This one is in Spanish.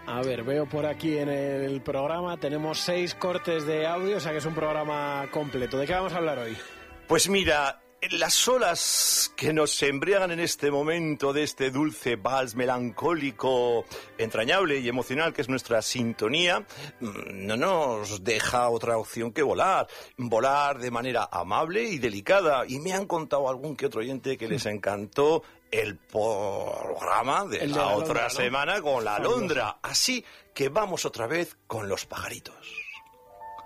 A ver, veo por aquí en el programa, tenemos 6 cortes de audio, o sea que es un programa completo. ¿De qué vamos a hablar hoy? Pues mira, las olas que nos embriagan en este momento de este dulce vals melancólico, entrañable y emocional que es nuestra sintonía, no nos deja otra opción que volar. Volar de manera amable y delicada. Y me han contado algún que otro oyente que les encantó el programa de la otra semana con la alondra. Así que vamos otra vez con los pajaritos.